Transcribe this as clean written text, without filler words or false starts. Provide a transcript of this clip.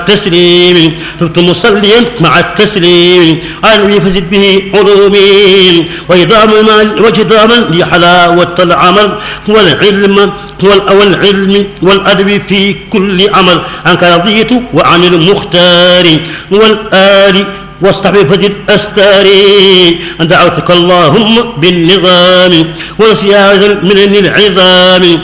التسليم صرت مصليا مع التسليم على النبي فزد به علومي وإداما لحلاوة العمل والعلم والأدب في كل عمل عنك رضيت وعن المختار والآل واصطحب فزد أستاري دعوتك اللهم بالنظام وسيادة من العظام